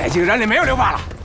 外星人里没有刘爸了。